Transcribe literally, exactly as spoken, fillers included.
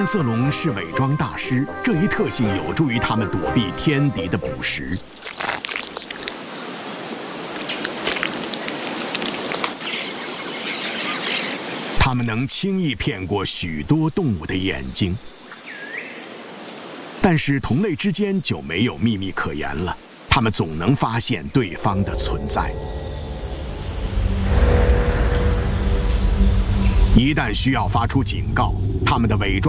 变色龙是伪装大师，这一特性有助于它们躲避天敌的捕食。它们能轻易骗过许多动物的眼睛。但是同类之间就没有秘密可言了，它们总能发现对方的存在。一旦需要发出警告，它们的伪装